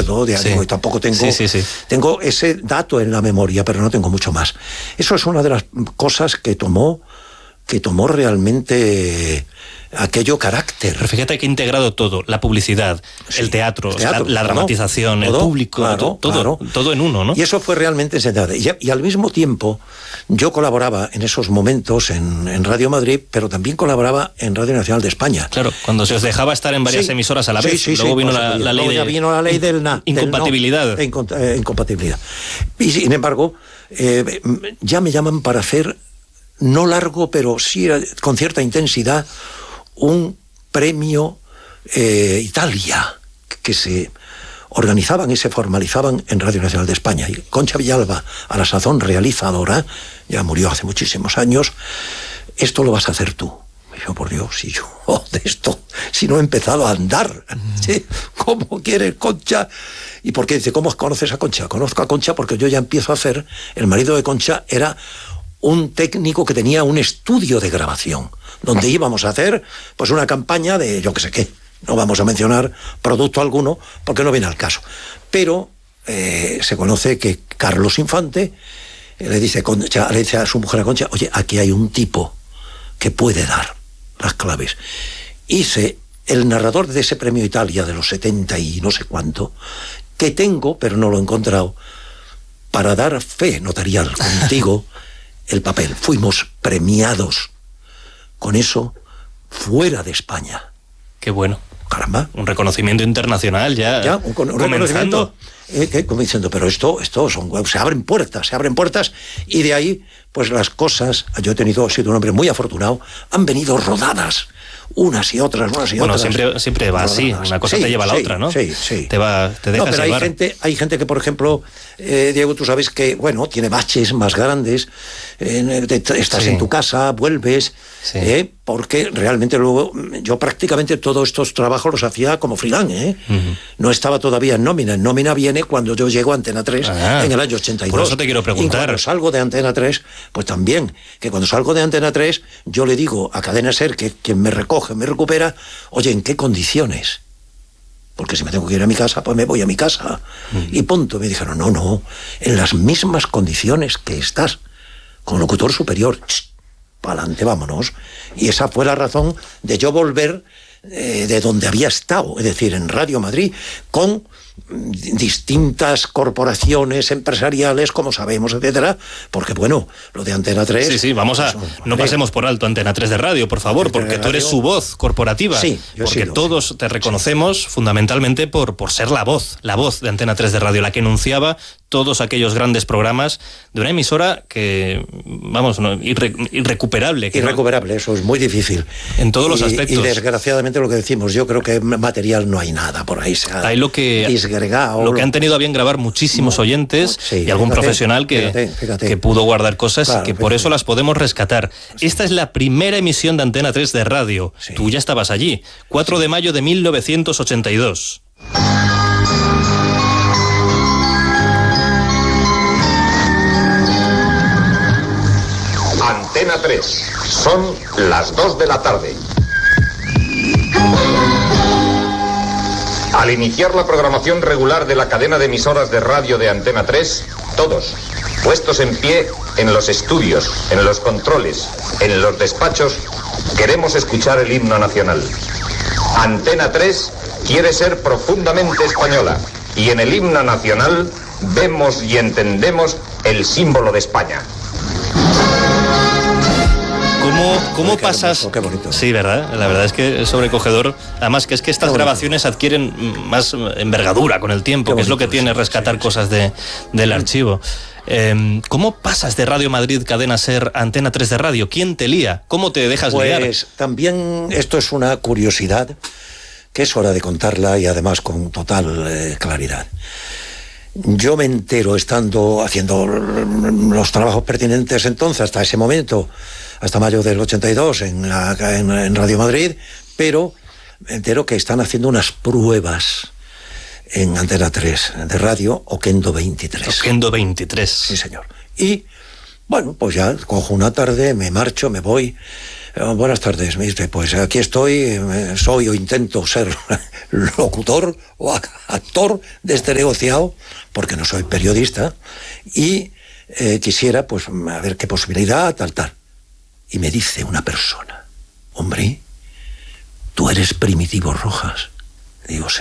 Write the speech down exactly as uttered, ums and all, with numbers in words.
acuerdo, de, sí. digo, y tampoco tengo, sí, sí, sí. tengo ese dato en la memoria, pero no tengo mucho más. Eso es una de las cosas que tomó, que tomó realmente aquello carácter. Pero fíjate que ha integrado todo, la publicidad, sí, el teatro, el teatro la, la dramatización, todo, el público, claro, todo, claro. todo en uno, ¿no? Y eso fue realmente enseñable. Y, y al mismo tiempo, yo colaboraba en esos momentos en, en Radio Madrid, pero también colaboraba en Radio Nacional de España. Claro, cuando se os dejaba estar en varias sí, emisoras a la vez, sí, sí, luego sí, vino la, la, ley ya de, vino la ley del na, incompatibilidad. Del no, eh, incompatibilidad. Y sin embargo, eh, ya me llaman para hacer, no largo, pero sí con cierta intensidad, un premio eh, Italia, que se organizaban y se formalizaban en Radio Nacional de España. Y Concha Villalba, a la sazón realizadora, ya murió hace muchísimos años, esto lo vas a hacer tú. Y yo, por Dios, si yo oh, de esto, si no he empezado a andar, ¿sí? ¿Cómo quieres, Concha? ¿Y por qué? Dice, ¿cómo conoces a Concha? Conozco a Concha porque yo ya empiezo a hacer, el marido de Concha era un técnico que tenía un estudio de grabación, donde íbamos a hacer pues una campaña de yo que sé qué. No vamos a mencionar producto alguno porque no viene al caso. Pero eh, se conoce que Carlos Infante eh, le, dice, Concha, le dice a su mujer, a Concha, oye, aquí hay un tipo que puede dar las claves. Hice el narrador de ese premio Italia de los setenta y no sé cuánto, que tengo, pero no lo he encontrado, para dar fe notarial contigo el papel. Fuimos premiados con eso fuera de España. Qué bueno. Caramba. Un reconocimiento internacional ya. Ya, un, un reconocimiento. Eh, que, como diciendo, pero esto, esto son, se abren puertas, se abren puertas, y de ahí, pues las cosas, yo he tenido, he sido un hombre muy afortunado, han venido rodadas. Unas y otras, unas y bueno, otras. Bueno, siempre, siempre va así, una cosa sí, te lleva a la sí, otra, ¿no? Sí, sí. Te va, te dejas no, pero llevar. hay gente, hay gente que, por ejemplo, eh, Diego, tú sabes que, bueno, tiene baches más grandes, eh, te, te, estás sí. en tu casa, vuelves, sí. eh, porque realmente luego, yo prácticamente todos estos trabajos los hacía como freelance, ¿eh? Uh-huh. No estaba todavía en nómina. En nómina viene cuando yo llego a Antena tres ah, en el año ochenta y dos. Por eso te quiero preguntar. Y cuando salgo de Antena tres, pues también, que cuando salgo de Antena tres, yo le digo a Cadena Ser, que quien me recoge, me recupera, oye, ¿en qué condiciones? Porque si me tengo que ir a mi casa, pues me voy a mi casa. Mm. Y punto. Me dijeron, no, no, en las mismas condiciones que estás, con locutor superior. Para adelante, vámonos. Y esa fue la razón de yo volver eh, de donde había estado, es decir, en Radio Madrid, con distintas corporaciones empresariales, como sabemos, etcétera, porque bueno, lo de Antena tres... Sí, sí, vamos a... No pasemos por alto Antena tres de Radio, por favor, porque tú eres su voz corporativa. Sí, yo porque sí, todos sí. te reconocemos fundamentalmente por, por ser la voz, la voz de Antena tres de Radio, la que enunciaba todos aquellos grandes programas de una emisora que, vamos, no, irre, irrecuperable. Que irrecuperable, no, eso es muy difícil. En todos y, los aspectos. Y desgraciadamente lo que decimos, yo creo que material no hay nada por ahí. Se ha hay lo que... disgregado. Lo que han tenido a bien grabar muchísimos no, oyentes sí, y algún fíjate, profesional que, fíjate, fíjate. que pudo guardar cosas claro, y que por fíjate. eso las podemos rescatar. Sí. Esta es la primera emisión de Antena tres de Radio. Sí. Tú ya estabas allí. cuatro sí. de mayo de mil novecientos ochenta y dos. Antena tres. Son las dos de la tarde. Al iniciar la programación regular de la cadena de emisoras de radio de Antena tres, todos, puestos en pie en los estudios, en los controles, en los despachos, queremos escuchar el himno nacional. Antena tres quiere ser profundamente española y en el himno nacional vemos y entendemos el símbolo de España. ¿Cómo, cómo qué pasas? Hermoso, qué bonito. Sí, ¿verdad? La verdad es que es sobrecogedor. Además, que es que estas grabaciones adquieren más envergadura con el tiempo, qué que bonito, es lo que tiene rescatar sí, cosas de, del archivo. Eh, ¿Cómo pasas de Radio Madrid, Cadena Ser, Antena tres de Radio? ¿Quién te lía? ¿Cómo te dejas pues, liar? Pues también esto es una curiosidad que es hora de contarla y además con total eh, claridad. Yo me entero estando haciendo los trabajos pertinentes entonces, hasta ese momento, hasta mayo del ochenta y dos en, la, en, en Radio Madrid, pero me entero que están haciendo unas pruebas en Antena tres de radio, Oquendo veintitrés. Oquendo veintitrés. Sí, señor. Y, bueno, pues ya cojo una tarde, me marcho, me voy buenas tardes, me dice, pues aquí estoy, soy o intento ser locutor o actor de este negociado, porque no soy periodista, y eh, quisiera, pues, a ver qué posibilidad, tal, tal. Y me dice una persona, hombre, tú eres Primitivo Rojas. Digo, sí.